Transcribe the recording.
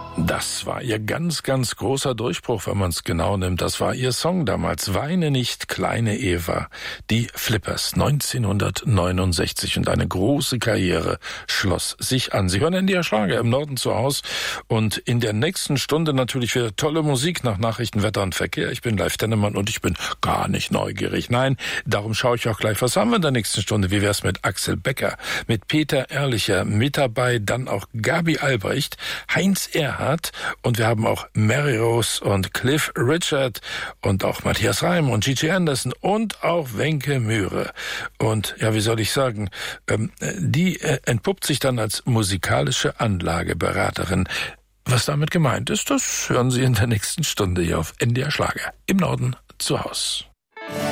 Das war ihr ganz, ganz großer Durchbruch, wenn man es genau nimmt. Das war ihr Song damals, Weine nicht, kleine Eva. Die Flippers 1969 und eine große Karriere schloss sich an. Sie hören NDR Schlager im Norden zu Hause und in der nächsten Stunde natürlich wieder tolle Musik nach Nachrichten, Wetter und Verkehr. Ich bin Leif Dennemann und ich bin gar nicht neugierig. Nein, darum schaue ich auch gleich, was haben wir in der nächsten Stunde? Wie wär's mit Axel Becker, mit Peter Ehrlicher mit dabei, dann auch Gabi Albrecht, Heinz Erhardt und wir haben auch Mary Rose und Cliff Richard und auch Matthias Reim und Gigi Anderson und auch Wenke Mühre. Und ja, wie soll ich sagen, die entpuppt sich dann als musikalische Anlageberaterin. Was damit gemeint ist, das hören Sie in der nächsten Stunde hier auf NDR Schlager im Norden zu Hause.